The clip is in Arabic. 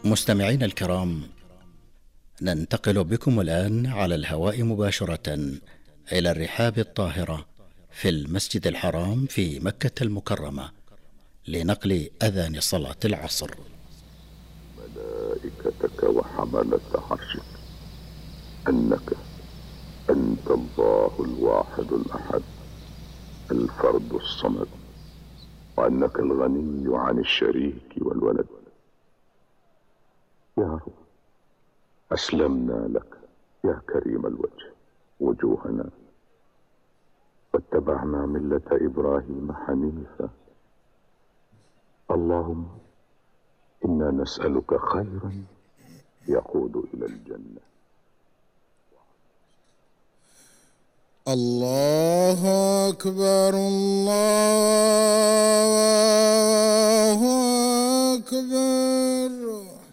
مستمعينا الكرام، ننتقل بكم الآن على الهواء مباشرة إلى الرحاب الطاهرة في المسجد الحرام في مكة المكرمة لنقل أذان صلاة العصر. ملائكتك وحملة عرشك أنت الله الواحد الأحد الفرد الصمد، وأنك الغني عن الشريك والولد. يا رب، أسلمنا لك يا كريم الوجه وجوهنا، واتبعنا ملة إبراهيم حنيفا. اللهم إنا نسألك خيرا يقود إلى الجنة. الله أكبر، الله أكبر.